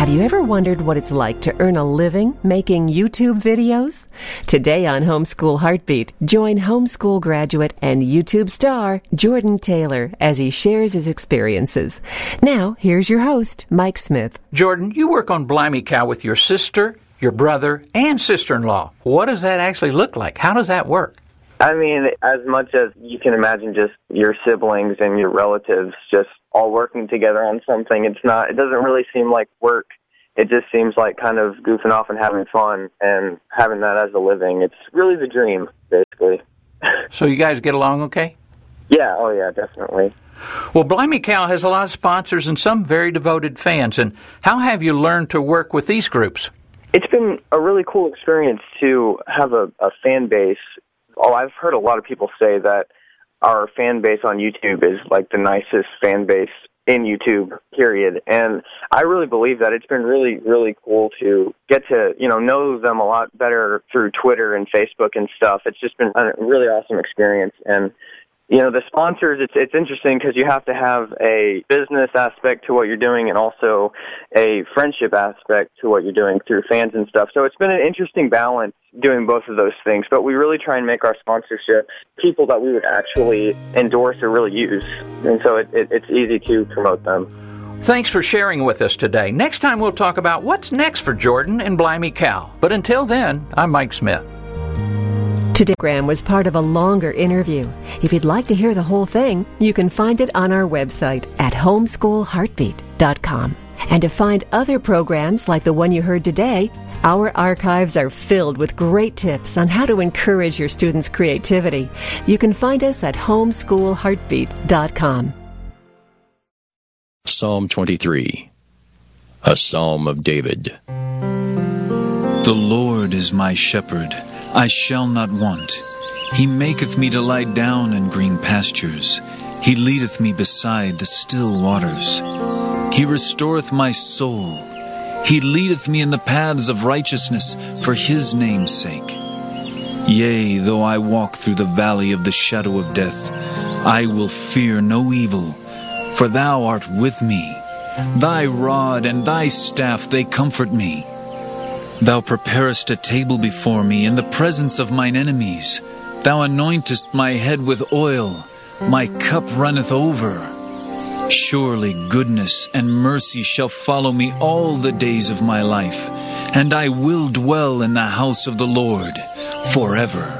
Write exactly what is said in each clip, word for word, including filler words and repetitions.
Have you ever wondered what it's like to earn a living making YouTube videos? Today on Homeschool Heartbeat, join homeschool graduate and YouTube star Jordan Taylor as he shares his experiences. Now, here's your host, Mike Smith. Jordan, you work on Blimey Cow with your sister, your brother, and sister-in-law. What does that actually look like? How does that work? I mean, as much as you can imagine, just your siblings and your relatives just all working together on something. It's not, it doesn't really seem like work. It just seems like kind of goofing off and having fun and having that as a living. It's really the dream, basically. So you guys get along okay? Yeah, oh yeah, definitely. Well, Blimey Cow has a lot of sponsors and some very devoted fans. And how have you learned to work with these groups? It's been a really cool experience to have a, a fan base. Oh, I've heard a lot of people say that our fan base on YouTube is like the nicest fan base in YouTube, period. And I really believe that. It's been really, really cool to get to, you know, know them a lot better through Twitter and Facebook and stuff. It's just been a really awesome experience. And, you know, the sponsors, it's it's interesting because you have to have a business aspect to what you're doing and also a friendship aspect to what you're doing through fans and stuff. So it's been an interesting balance doing both of those things. But we really try and make our sponsorships people that we would actually endorse or really use. And so it, it, it's easy to promote them. Thanks for sharing with us today. Next time we'll talk about what's next for Jordan and Blimey Cow. But until then, I'm Mike Smith. Today's program was part of a longer interview. If you'd like to hear the whole thing, you can find it on our website at homeschool heartbeat dot com. And to find other programs like the one you heard today, our archives are filled with great tips on how to encourage your students' creativity. You can find us at homeschool heartbeat dot com. Psalm twenty-three, a Psalm of David. The Lord is my shepherd, I shall not want. He maketh me to lie down in green pastures. He leadeth me beside the still waters. He restoreth my soul. He leadeth me in the paths of righteousness for his name's sake. Yea, though I walk through the valley of the shadow of death, I will fear no evil, for thou art with me. Thy rod and thy staff, they comfort me. Thou preparest a table before me in the presence of mine enemies. Thou anointest my head with oil. My cup runneth over. Surely goodness and mercy shall follow me all the days of my life, and I will dwell in the house of the Lord forever.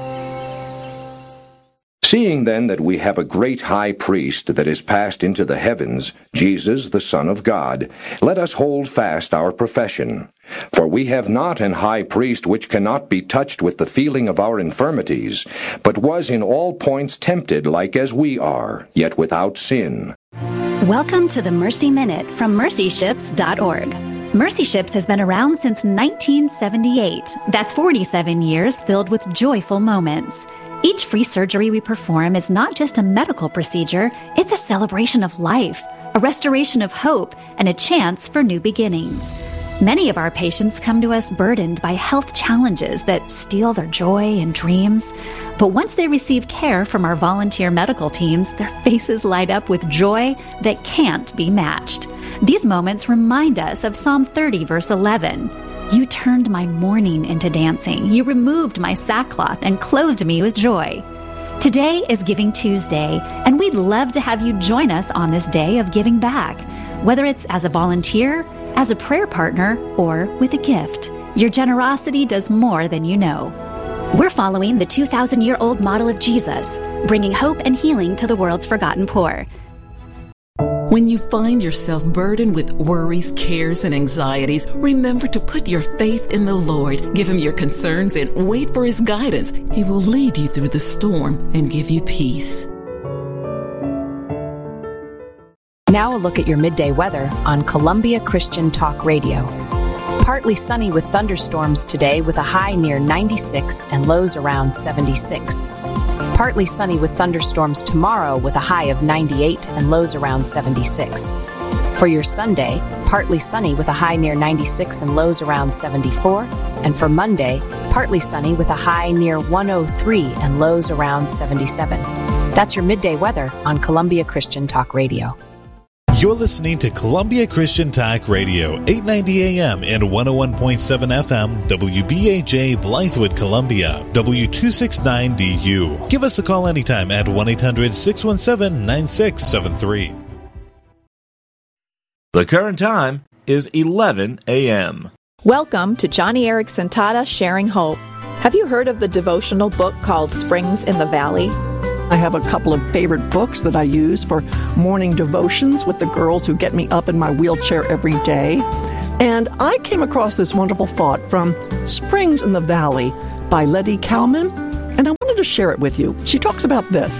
Seeing then that we have a great high priest that is passed into the heavens, Jesus, the Son of God, let us hold fast our profession. For we have not an high priest which cannot be touched with the feeling of our infirmities, but was in all points tempted like as we are, yet without sin. Welcome to the Mercy Minute from mercy ships dot org. Mercy Ships has been around since nineteen seventy-eight. That's forty-seven years filled with joyful moments. Each free surgery we perform is not just a medical procedure, it's a celebration of life, a restoration of hope, and a chance for new beginnings. Many of our patients come to us burdened by health challenges that steal their joy and dreams. But once they receive care from our volunteer medical teams, their faces light up with joy that can't be matched. These moments remind us of Psalm thirty, verse eleven. You turned my mourning into dancing. You removed my sackcloth and clothed me with joy. Today is Giving Tuesday, and we'd love to have you join us on this day of giving back, whether it's as a volunteer, as a prayer partner, or with a gift. Your generosity does more than you know. We're following the two thousand year old model of Jesus, bringing hope and healing to the world's forgotten poor. When you find yourself burdened with worries, cares, and anxieties, remember to put your faith in the Lord. Give Him your concerns and wait for His guidance. He will lead you through the storm and give you peace. Now a look at your midday weather on Columbia Christian Talk Radio. Partly sunny with thunderstorms today with a high near ninety-six and lows around seventy-six. Partly sunny with thunderstorms tomorrow with a high of ninety-eight and lows around seventy-six. For your Sunday, partly sunny with a high near ninety-six and lows around seventy-four. And for Monday, partly sunny with a high near one oh three and lows around seventy-seven. That's your midday weather on Columbia Christian Talk Radio. You're listening to Columbia Christian Talk Radio, eight ninety A M and one oh one point seven F M, W B A J Blythewood, Columbia, W two sixty-nine D U. Give us a call anytime at one eight hundred six one seven nine six seven three. The current time is eleven A M Welcome to Johnny Erickson Tata Sharing Hope. Have you heard of the devotional book called Springs in the Valley? I have a couple of favorite books that I use for morning devotions with the girls who get me up in my wheelchair every day. And I came across this wonderful thought from Springs in the Valley by Letty Kalman, and I wanted to share it with you. She talks about this.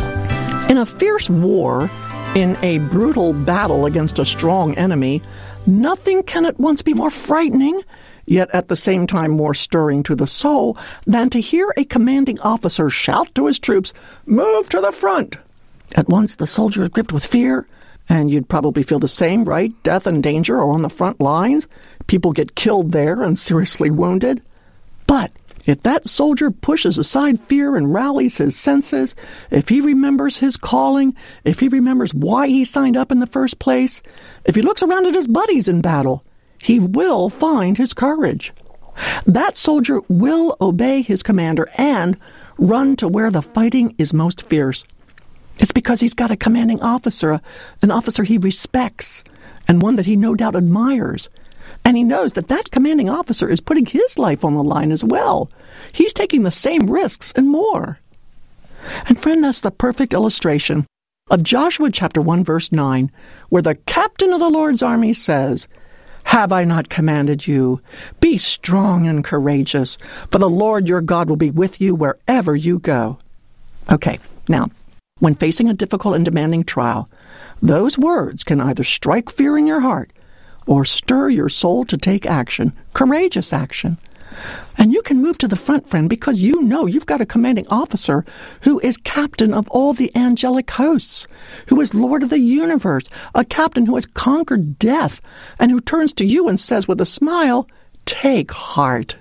In a fierce war, in a brutal battle against a strong enemy, nothing can at once be more frightening, yet at the same time more stirring to the soul, than to hear a commanding officer shout to his troops, "Move to the front!" At once the soldier is gripped with fear, and you'd probably feel the same, right? Death and danger are on the front lines. People get killed there and seriously wounded. But if that soldier pushes aside fear and rallies his senses, if he remembers his calling, if he remembers why he signed up in the first place, if he looks around at his buddies in battle, he will find his courage. That soldier will obey his commander and run to where the fighting is most fierce. It's because he's got a commanding officer, an officer he respects, and one that he no doubt admires. And he knows that that commanding officer is putting his life on the line as well. He's taking the same risks and more. And friend, that's the perfect illustration of Joshua chapter one, verse nine, where the captain of the Lord's army says, "Have I not commanded you? Be strong and courageous, for the Lord your God will be with you wherever you go." Okay, now, when facing a difficult and demanding trial, those words can either strike fear in your heart or stir your soul to take action, courageous action. And you can move to the front, friend, because you know you've got a commanding officer who is captain of all the angelic hosts, who is Lord of the universe, a captain who has conquered death, and who turns to you and says with a smile, "Take heart."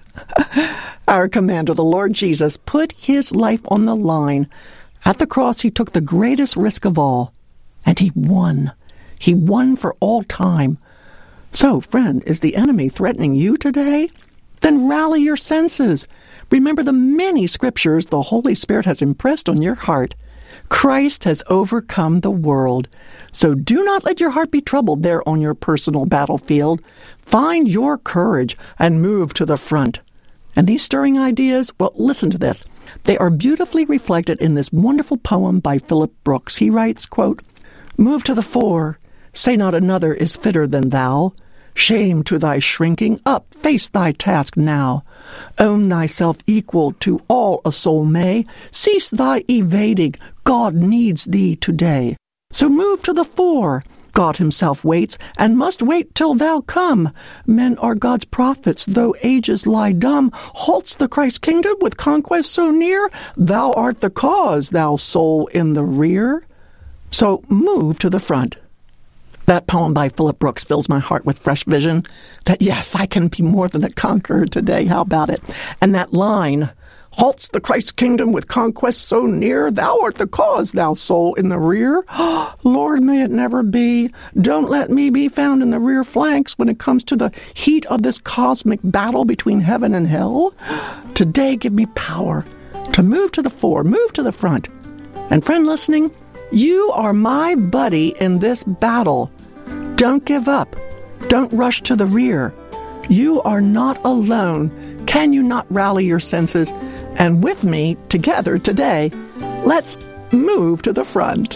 Our commander, the Lord Jesus, put his life on the line. At the cross, he took the greatest risk of all, and he won. He won for all time. So, friend, is the enemy threatening you today? Then rally your senses. Remember the many scriptures the Holy Spirit has impressed on your heart. Christ has overcome the world. So do not let your heart be troubled there on your personal battlefield. Find your courage and move to the front. And these stirring ideas, well, listen to this. They are beautifully reflected in this wonderful poem by Philip Brooks. He writes, quote, "Move to the fore. Say not another is fitter than thou. Shame to thy shrinking up, face thy task now. Own thyself equal to all a soul may. Cease thy evading, God needs thee today. So move to the fore. God himself waits, and must wait till thou come. Men are God's prophets, though ages lie dumb. Halts the Christ kingdom with conquest so near? Thou art the cause, thou soul in the rear. So move to the front." That poem by Philip Brooks fills my heart with fresh vision that, yes, I can be more than a conqueror today. How about it? And that line, "Halts the Christ kingdom with conquest so near? Thou art the cause, thou soul in the rear." Lord, may it never be. Don't let me be found in the rear flanks when it comes to the heat of this cosmic battle between heaven and hell. Today, give me power to move to the fore, move to the front. And friend listening, you are my buddy in this battle. Don't give up. Don't rush to the rear. You are not alone. Can you not rally your senses? And with me, together today, let's move to the front.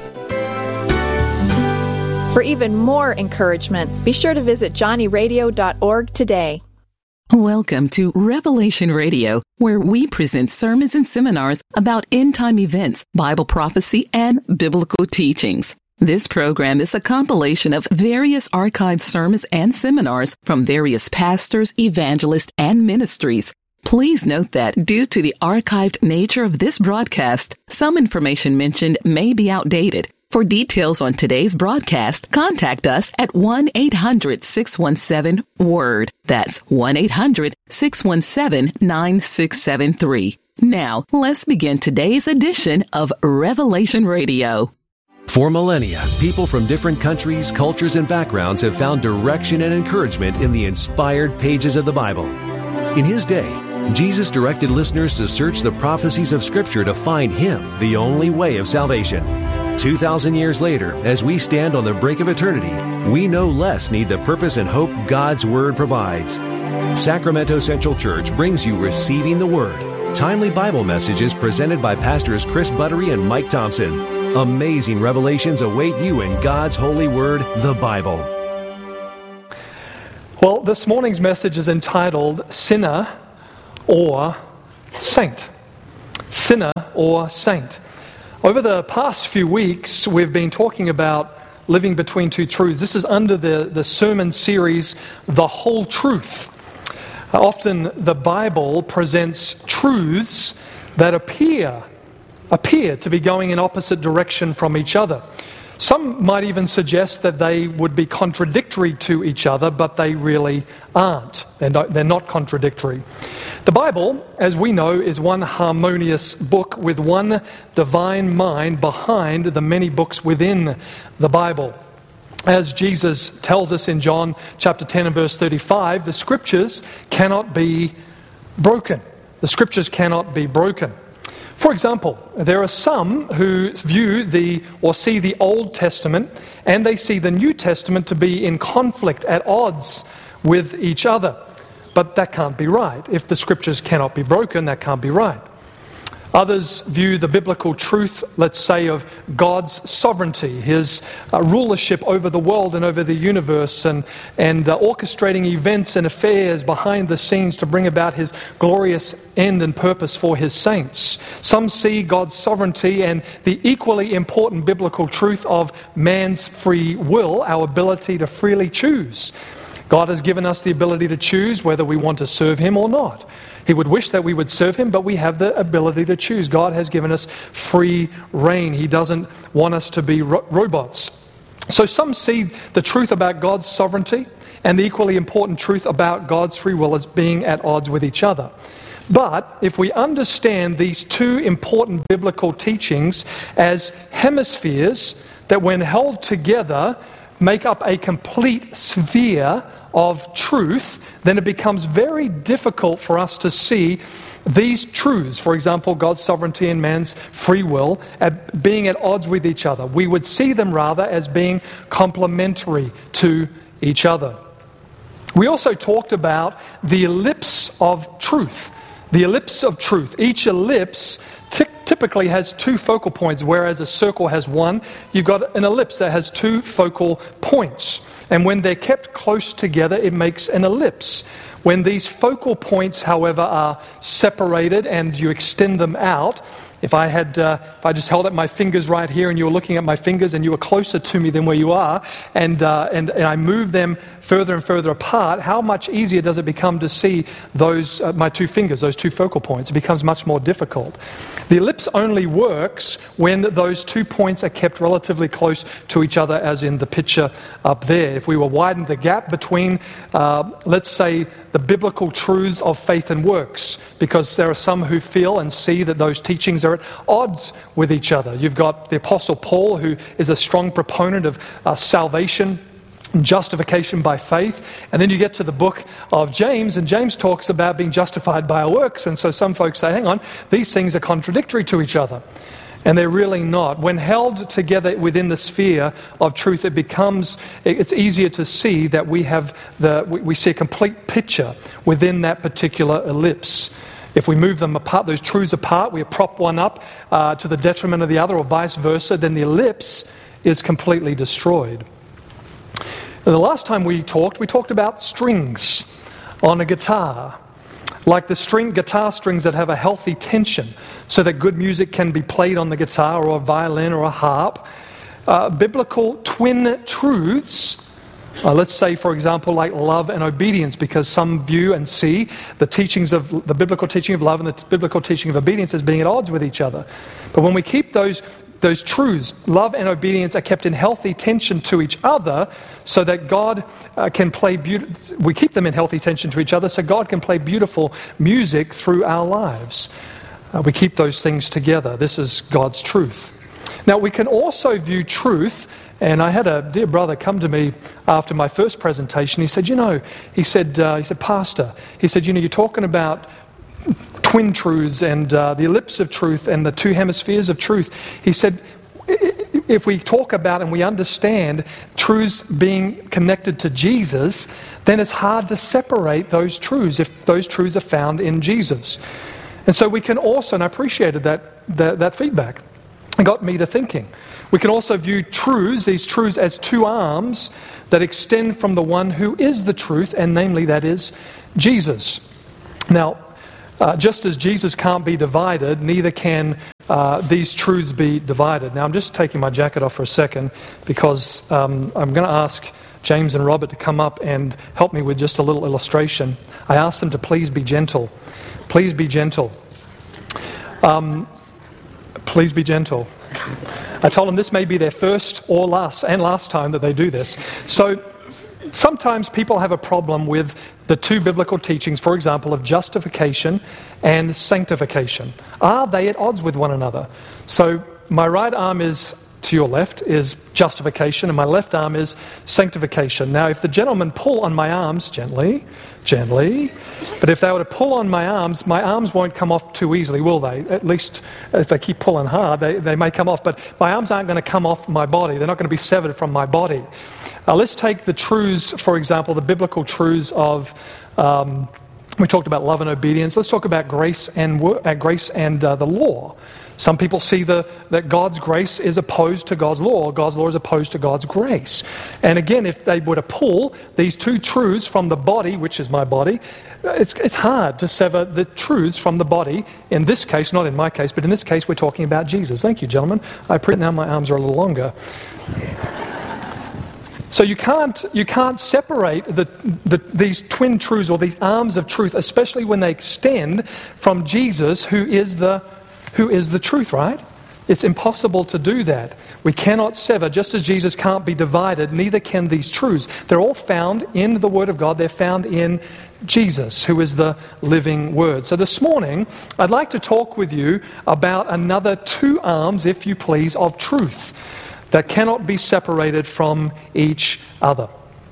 For even more encouragement, be sure to visit johnny radio dot org today. Welcome to Revelation Radio, where we present sermons and seminars about end-time events, Bible prophecy, and biblical teachings. This program is a compilation of various archived sermons and seminars from various pastors, evangelists, and ministries. Please note that due to the archived nature of this broadcast, some information mentioned may be outdated. For details on today's broadcast, contact us at one eight hundred six one seven WORD. That's one eight hundred six one seven nine six seven three. Now, let's begin today's edition of Revelation Radio. For millennia, people from different countries, cultures, and backgrounds have found direction and encouragement in the inspired pages of the Bible. In His day, Jesus directed listeners to search the prophecies of Scripture to find Him, the only way of salvation. Two thousand years later, as we stand on the brink of eternity, we no less need the purpose and hope God's Word provides. Sacramento Central Church brings you Receiving the Word, timely Bible messages presented by Pastors Chris Buttery and Mike Thompson. Amazing revelations await you in God's holy word, the Bible. Well, this morning's message is entitled Sinner or Saint. Sinner or Saint. Over the past few weeks, we've been talking about living between two truths. This is under the, the sermon series, The Whole Truth. Often the Bible presents truths that appear appear to be going in opposite direction from each other. Some might even suggest that they would be contradictory to each other, but they really aren't. They're not, they're not contradictory. The Bible, as we know, is one harmonious book with one divine mind behind the many books within the Bible. As Jesus tells us in John chapter ten and verse thirty-five, the Scriptures cannot be broken. The Scriptures cannot be broken. For example, there are some who view the or see the Old Testament and they see the New Testament to be in conflict, at odds with each other. But that can't be right. If the Scriptures cannot be broken, that can't be right. Others view the biblical truth, let's say, of God's sovereignty, His uh, rulership over the world and over the universe, and, and uh, orchestrating events and affairs behind the scenes to bring about His glorious end and purpose for His saints. Some see God's sovereignty and the equally important biblical truth of man's free will, our ability to freely choose. God has given us the ability to choose whether we want to serve Him or not. He would wish that we would serve Him, but we have the ability to choose. God has given us free reign. He doesn't want us to be ro- robots. So some see the truth about God's sovereignty and the equally important truth about God's free will as being at odds with each other. But if we understand these two important biblical teachings as hemispheres that, when held together, make up a complete sphere of truth, then it becomes very difficult for us to see these truths, for example, God's sovereignty and man's free will, at being at odds with each other. We would see them rather as being complementary to each other. We also talked about the ellipse of truth. The ellipse of truth. Each ellipse t- typically has two focal points, whereas a circle has one. You've got an ellipse that has two focal points. And when they're kept close together, it makes an ellipse. When these focal points, however, are separated and you extend them out, if I had, uh, if I just held up my fingers right here and you were looking at my fingers and you were closer to me than where you are, and, uh, and, and I move them further and further apart, how much easier does it become to see those, uh, my two fingers, those two focal points? It becomes much more difficult. The ellipse only works when those two points are kept relatively close to each other, as in the picture up there. If we were widen the gap between, uh, let's say, the biblical truths of faith and works, because there are some who feel and see that those teachings are at odds with each other. You've got the Apostle Paul, who is a strong proponent of uh, salvation, justification by faith, and then you get to the book of James, and James talks about being justified by our works, and so some folks say, hang on, these things are contradictory to each other. And they're really not. When held together within the sphere of truth, it becomes, it's easier to see that we have the, we see a complete picture within that particular ellipse. If we move them apart, those truths apart, we prop one up uh, to the detriment of the other, or vice versa, then the ellipse is completely destroyed. And the last time we talked, we talked about strings on a guitar. Like the string, guitar strings that have a healthy tension so that good music can be played on the guitar or a violin or a harp. Uh, biblical twin truths, uh, let's say, for example, like love and obedience, because some view and see the teachings of the biblical teaching of love and the biblical teaching of obedience as being at odds with each other. But when we keep those Those truths, love and obedience, are kept in healthy tension to each other so that God uh, can play beautiful, we keep them in healthy tension to each other so God can play beautiful music through our lives. Uh, we keep those things together. This is God's truth. Now, we can also view truth, and I had a dear brother come to me after my first presentation. He said, you know, he said, uh, he said, Pastor, he said, you know, you're talking about twin truths and uh, the ellipse of truth and the two hemispheres of truth. He said, if we talk about and we understand truths being connected to Jesus, then it's hard to separate those truths if those truths are found in Jesus. And so we can also, and I appreciated that, that, that feedback. It got me to thinking. We can also view truths, these truths, as two arms that extend from the one who is the truth, and namely that is Jesus. Now, uh, just as Jesus can't be divided, neither can uh, these truths be divided. Now, I'm just taking my jacket off for a second because um, I'm going to ask James and Robert to come up and help me with just a little illustration. I asked them to please be gentle. Please be gentle. Um, please be gentle. I told them this may be their first or last and last time that they do this. So sometimes people have a problem with the two biblical teachings, for example, of justification and sanctification. Are they at odds with one another? So my right arm is to your left is justification, and my left arm is sanctification. Now, if the gentlemen pull on my arms gently, gently, but if they were to pull on my arms, my arms won't come off too easily, will they? At least if they keep pulling hard, they, they may come off, but my arms aren't going to come off my body. They're not going to be severed from my body. Uh, let's take the truths, for example, the biblical truths of, um, we talked about love and obedience. Let's talk about grace and uh, grace and uh, the law. Some people see the, that God's grace is opposed to God's law, or God's law is opposed to God's grace. And again, if they were to pull these two truths from the body, which is my body, it's, it's hard to sever the truths from the body. In this case, not in my case, but in this case, we're talking about Jesus. Thank you, gentlemen. I appreciate now my arms are a little longer. So you can't you can't separate the, the, these twin truths or these arms of truth, especially when they extend from Jesus, who is the who is the truth, right? It's impossible to do that. We cannot sever. Just as Jesus can't be divided, neither can these truths. They're all found in the Word of God. They're found in Jesus, who is the living Word. So this morning, I'd like to talk with you about another two arms, if you please, of truth that cannot be separated from each other.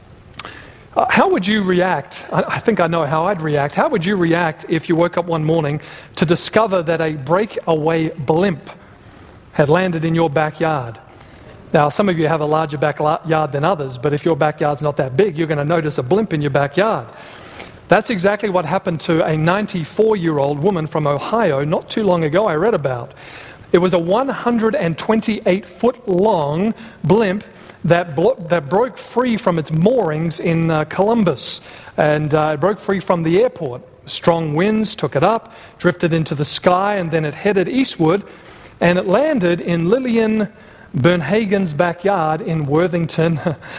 Uh, how would you react? I, I think I know how I'd react. How would you react if you woke up one morning to discover that a breakaway blimp had landed in your backyard? Now, some of you have a larger backyard than others, but if your backyard's not that big, you're going to notice a blimp in your backyard. That's exactly what happened to a ninety-four-year-old woman from Ohio not too long ago I read about. It was a one hundred twenty-eight foot long blimp that blo- that broke free from its moorings in uh, Columbus, and uh, it broke free from the airport. Strong winds took it up, drifted into the sky, and then it headed eastward, and it landed in Lillian Bernhagen's backyard in Worthington,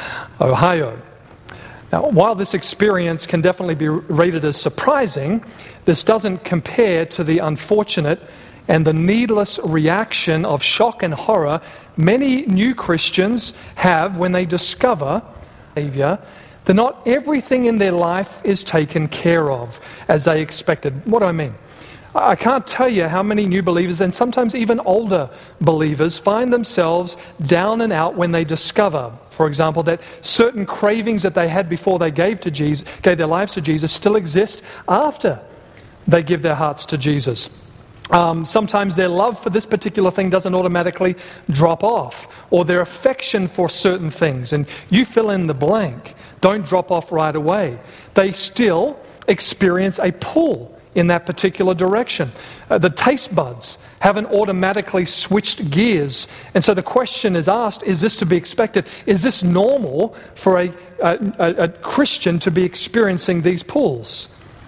Ohio. Now, while this experience can definitely be rated as surprising, this doesn't compare to the unfortunate and the needless reaction of shock and horror many new Christians have when they discover Savior, that not everything in their life is taken care of as they expected. What do I mean? I can't tell you how many new believers, and sometimes even older believers, find themselves down and out when they discover, for example, that certain cravings that they had before they gave to Jesus, gave their lives to Jesus, still exist after they give their hearts to Jesus. Um, sometimes their love for this particular thing doesn't automatically drop off, or their affection for certain things, and you fill in the blank, don't drop off right away. They still experience a pull in that particular direction. Uh, the taste buds haven't automatically switched gears, and so the question is asked, is this to be expected? Is this normal for a, a, a Christian to be experiencing these pulls?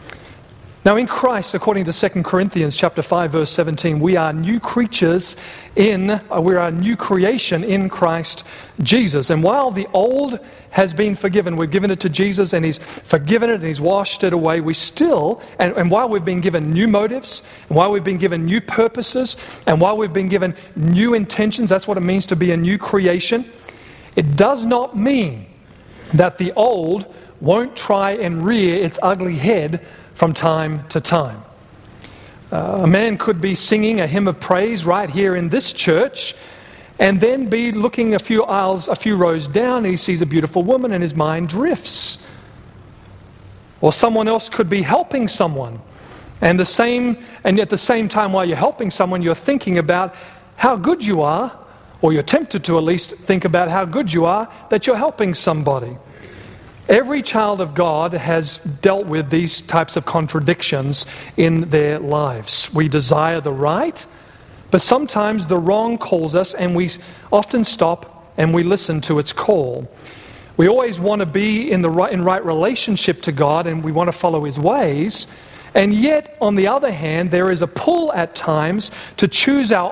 Now in Christ, according to Second Corinthians chapter five, verse seventeen, we are new creatures in, uh, we are a new creation in Christ Jesus. And while the old has been forgiven, we've given it to Jesus and He's forgiven it and He's washed it away, we still, and, and while we've been given new motives, and while we've been given new purposes, and while we've been given new intentions, that's what it means to be a new creation, it does not mean that the old won't try and rear its ugly head from time to time. Uh, a man could be singing a hymn of praise right here in this church, and then be looking a few aisles, a few rows down, and he sees a beautiful woman and his mind drifts. Or someone else could be helping someone, and the same, and at the same time while you're helping someone, you're thinking about how good you are, or you're tempted to at least think about how good you are that you're helping somebody. Every child of God has dealt with these types of contradictions in their lives. We desire the right, but sometimes the wrong calls us, and we often stop and we listen to its call. We always want to be in the right, in right relationship to God, and we want to follow His ways. And yet, on the other hand, there is a pull at times to choose our